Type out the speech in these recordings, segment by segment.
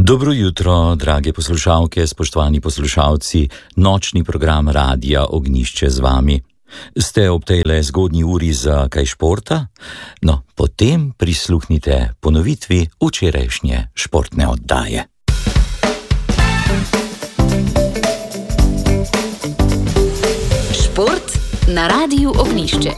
Dobro jutro, drage poslušalke, spoštovani poslušalci, nočni program Radia Ognjišče z vami. Ste ob tejle zgodnji uri za kaj športa? No, potem prisluhnite ponovitvi včerajšnje športne oddaje. Šport na Radiu Ognjišče.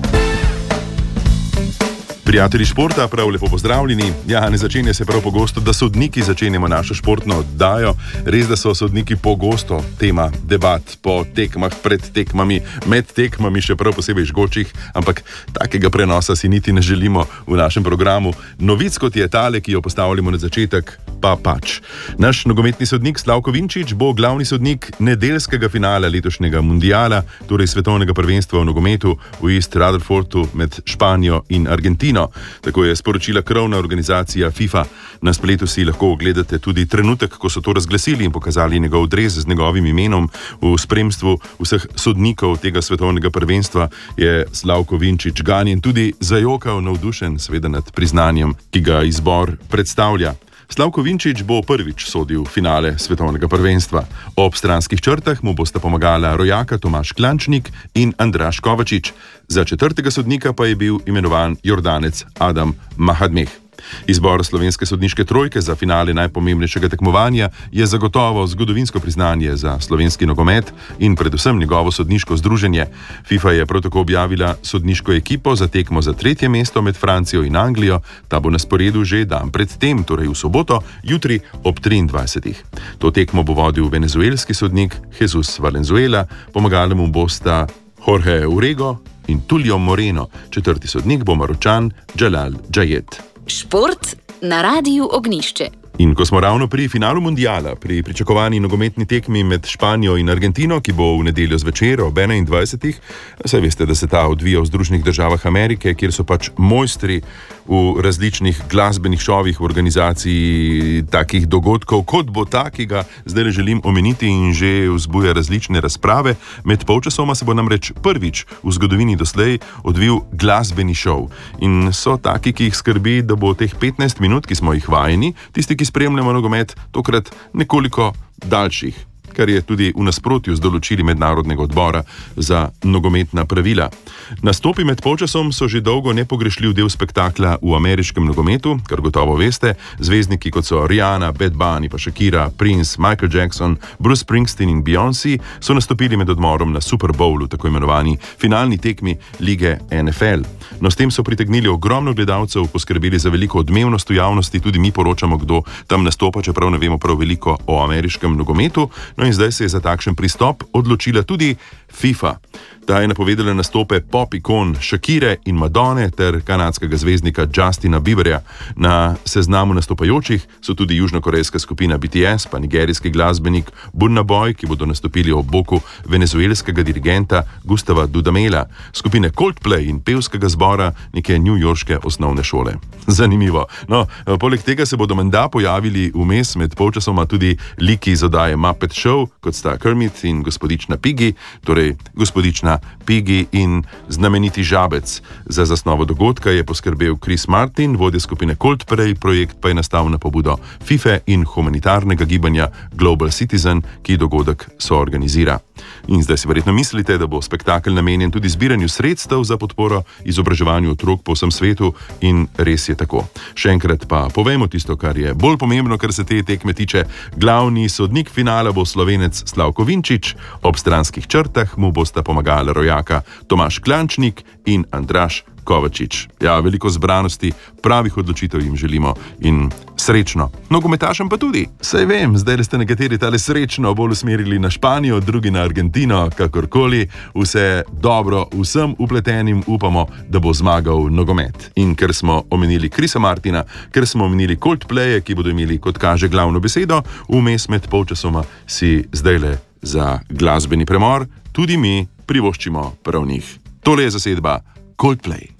Prijatelji športa, prav lepo pozdravljeni. Ja, ne začenja se prav pogosto, da sodniki začenjamo našo športno oddajo. Res, da so sodniki pogosto tema debat po tekmah, pred tekmami, med tekmami, še prav posebej žgočih, ampak takega prenosa si niti ne želimo v našem programu. Novic kot je tale, ki jo postavljamo na začetek, pa pač. Naš nogometni sodnik Slavko Vinčić bo glavni sodnik nedeljskega finala letošnjega mundiala, torej svetovnega prvenstva v nogometu v East Rutherfordu med Španijo in Argentino. Tako je sporočila krovna organizacija FIFA. Na spletu si lahko ogledate tudi trenutek, ko so to razglasili in pokazali njegov dres z njegovim imenom. V spremstvu vseh sodnikov tega svetovnega prvenstva je Slavko Vinčić ganjen, tudi zajokal, navdušen seveda nad priznanjem, ki ga izbor predstavlja. Slavko Vinčić bo prvič sodil finale svetovnega prvenstva. Ob stranskih črtah mu bosta pomagala rojaka Tomaž Klančnik in Andraž Kovačič. Za četrtega sodnika pa je bil imenovan Jordanec Adam Mahadmeh. Izbor slovenske sodniške trojke za finale najpomembnejšega tekmovanja je zagotovo zgodovinsko priznanje za slovenski nogomet in predvsem njegovo sodniško združenje. FIFA je prav tako objavila sodniško ekipo za tekmo za 3. mesto med Francijo in Anglijo. Ta bo na sporedu že dan pred tem, torej v soboto, jutri ob 23. To tekmo bo vodil venezuelski sodnik Jesus Valenzuela, pomagali mu bosta Jorge Urrego in Tulio Moreno. Četrti sodnik bo Maročan Jalal Džajet. Šport na Radiu Ognjišče. In ko smo ravno pri finalu mundiala, pri pričakovani nogometni tekmi med Španijo in Argentino, ki bo v nedeljo zvečer ob 21. Saj veste, da se ta odvija v Združenih državah Amerike, kjer so pač mojstri v različnih glasbenih šovih v organizaciji takih dogodkov, kot bo ta, ki ga zdaj želim omeniti in že vzbuja različne razprave. Med polčasoma se bo namreč prvič v zgodovini doslej odvil glasbeni šov. In so taki, ki jih skrbi, da bo teh 15 minut, ki smo jih vajeni, tisti, ki spremljamo nogomet, tokrat nekoliko daljših, kar je tudi v nasprotju z določili Mednarodnega odbora za nogometna pravila. Nastopi med polčasom so že dolgo nepogrešljiv del spektakla v ameriškem nogometu, kar gotovo veste. Zvezdniki kot so Rihanna, Bad Bunny, pa Shakira, Prince, Michael Jackson, Bruce Springsteen in Beyoncé so nastopili med odmorom na Super Bowlu, tako imenovani finalni tekmi lige NFL. No, s tem so pritegnili ogromno gledalcev, poskrbeli za veliko odmevnost v javnosti, tudi mi poročamo, kdo tam nastopa, čeprav ne vemo prav veliko o ameriškem nogometu. No in zdaj se je za takšen pristop odločila tudi FIFA. Ta je napovedala nastope pop ikon Shakire in Madone ter kanadskega zvezdnika Justina Bieberja. Na seznamu nastopajočih so tudi južnokorejska skupina BTS, pa nigerijski glasbenik Burna Boy, ki bodo nastopili ob boku venezuelskega dirigenta Gustava Dudamela, skupine Coldplay in pevskega zbora neke newyorške osnovne šole. Zanimivo. No, poleg tega se bodo menda pojavili vmes med polčasoma tudi liki iz oddaje Muppet Show, kot sta Kermit in gospodična Piggy, torej gospodična Piggy in znameniti žabec. Za zasnovo dogodka je poskrbel Chris Martin, vodja skupine Coldplay, projekt pa je nastal na pobudo FIFA in humanitarnega gibanja Global Citizen, ki dogodek soorganizira. In zdaj si verjetno mislite, da bo spektakel namenjen tudi zbiranju sredstev za podporo izobraževanju otrok po vsem svetu, in res je tako. Še enkrat pa povejmo tisto, kar je bolj pomembno, kar se te tekme tiče. Glavni sodnik finala bo Slovenec Slavko Vinčić, ob stranskih črtah mu bosta pomagala rojaka Tomaž Klančnik in Andraž Kovačič. Ja, veliko zbranosti, pravih odločitev jim želimo in srečno. Nogometašem pa tudi. Saj vem, zdaj ste nekateri tale srečno bolj usmerili na Španijo, drugi na Argentino, kakorkoli. Vse dobro vsem upletenim, upamo, da bo zmagal nogomet. In ker smo omenili Chrisa Martina, ker smo omenili Coldplaye, ki bodo imeli, kot kaže, glavno besedo, vmes med polčasoma si zdajle za glasbeni premor tudi mi privoščimo prav njih. Tole je zasedba Coldplay.